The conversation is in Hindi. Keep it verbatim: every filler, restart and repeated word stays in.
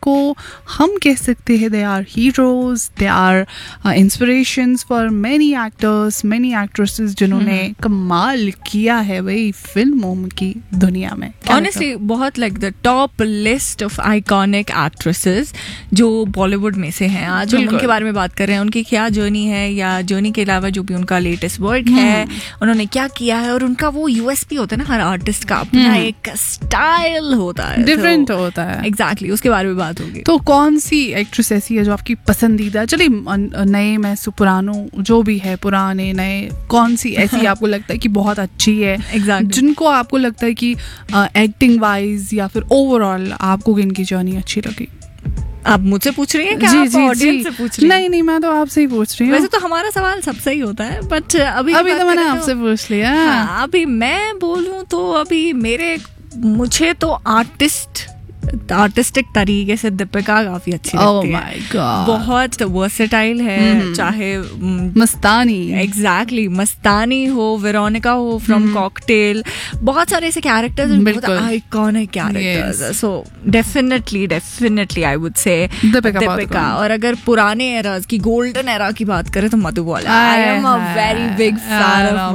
जिनको हम कह सकते हैं they are heroes, they are inspirations for many actors, many actresses जिन्होंने कमाल किया है भाई फिल्मों की दुनिया में. ऑनेस्टली बहुत like the top list of iconic actresses जो बॉलीवुड में से हैं आज, हम उनके बारे में बात कर रहे हैं. उनकी क्या जर्नी है, या जर्नी के अलावा जो भी उनका लेटेस्ट वर्क है, उन्होंने क्या किया है, और उनका वो यूएसपी होता है ना, हर आर्टिस्ट का अपना एक स्टाइल होता है, डिफरेंट होता है. एग्जैक्टली, उसके बारे में बात होगी. तो कौन सी एक्ट्रेस ऐसी है जो आपकी पसंदीदा, चलिए नए में पुरानों जो भी है, पुराने नए, कौन सी ऐसी आपको लगता है कि बहुत अच्छी है, exactly. जिनको आपको लगता है कि एक्टिंग वाइज या फिर ओवरऑल आपको इनकी जर्नी अच्छी लगी? आप मुझसे पूछ रही हैं क्या? जी, आप जी, ऑडियंस से पूछ रही हैं? नहीं नहीं, मैं तो आपसे ही पूछ रही हूँ. वैसे तो हमारा सवाल सबसे ही होता है, बट अभी अभी तो मैंने आपसे पूछ लिया. हाँ, अभी मैं बोलूँ तो अभी मेरे मुझे तो आर्टिस्ट आर्टिस्टिक तरीके से दीपिका काफी अच्छी लगती है. oh my God. बहुत वर्सेटाइल है, चाहे मस्तानी, एग्जैक्टली exactly, मस्तानी हो, वेरोनिका हो फ्रॉम कॉकटेल, बहुत सारे ऐसे कैरेक्टर्स, बहुत iconic characters. So definitely definitely I would say Deepika. और अगर पुराने एराज की, गोल्डन एरा की बात करें तो Madhubala. I am a very big fan of